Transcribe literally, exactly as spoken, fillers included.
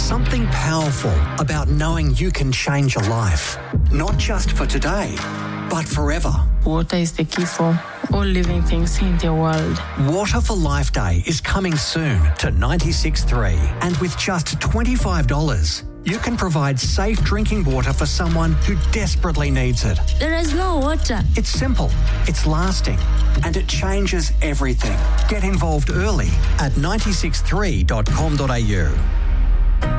something powerful about knowing you can change your life. Not just for today, but forever. Water is the key for all living things in the world. Water for Life Day is coming soon to ninety-six point three. And with just twenty-five dollars, you can provide safe drinking water for someone who desperately needs it. There is no water. It's simple, it's lasting, and it changes everything. Get involved early at ninety-six three dot com dot a u.